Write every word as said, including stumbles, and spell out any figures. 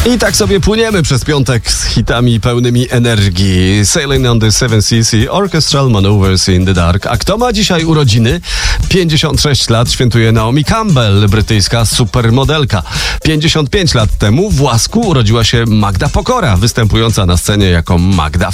I tak sobie płyniemy przez piątek z hitami pełnymi energii. Sailing on the Seven Seas i Orchestral Maneuvers in the Dark. A kto ma dzisiaj urodziny? pięćdziesiąt sześć lat świętuje Naomi Campbell, brytyjska supermodelka. pięćdziesiąt pięć lat temu w Łasku urodziła się Magda Pokora, występująca na scenie jako Magda w